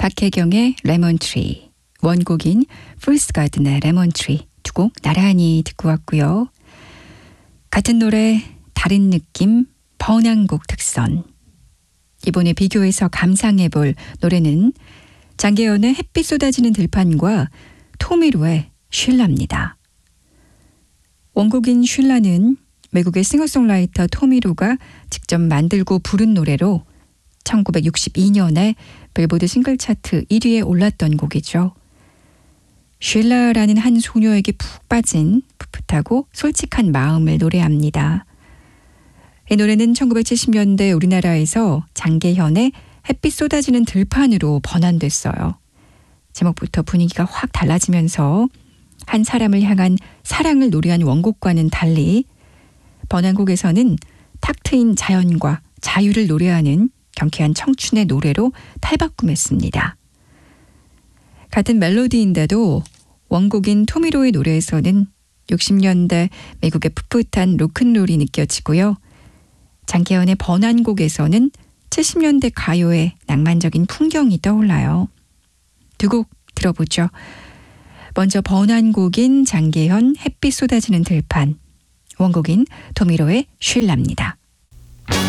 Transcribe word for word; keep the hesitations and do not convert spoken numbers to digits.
박혜경의 레몬트리, 원곡인 프리스 가든의 레몬트리 두 곡 나란히 듣고 왔고요. 같은 노래 다른 느낌 번안곡 특선. 이번에 비교해서 감상해볼 노래는 장계연의 햇빛 쏟아지는 들판과 토미로의 쉴라입니다. 원곡인 쉴라는 외국의 싱어송라이터 토미로가 직접 만들고 부른 노래로 천구백육십이 년에 빌보드 싱글 차트 일 위에 올랐던 곡이죠. 쉴라라는 한 소녀에게 푹 빠진 풋풋하고 솔직한 마음을 노래합니다. 이 노래는 천구백칠십 년대 우리나라에서 장계현의 햇빛 쏟아지는 들판으로 번안됐어요. 제목부터 분위기가 확 달라지면서 한 사람을 향한 사랑을 노래한 원곡과는 달리 번안곡에서는 탁 트인 자연과 자유를 노래하는 경쾌한 청춘의 노래로 탈바꿈했습니다. 같은 멜로디인데도 원곡인 토미로의 노래에서는 육십 년대 미국의 풋풋한 로큰롤이 느껴지고요. 장계연의 번안곡에서는 칠십 년대 가요의 낭만적인 풍경이 떠올라요. 두 곡 들어보죠. 먼저 번안곡인 장계연 햇빛 쏟아지는 들판, 원곡인 토미로의 쉴라입니다.